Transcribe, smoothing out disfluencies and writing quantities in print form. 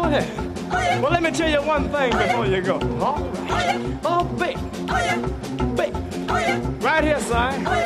ahead. Well, let me tell you one thing before you go. All right. Oh, baby. Baby. Right here, son.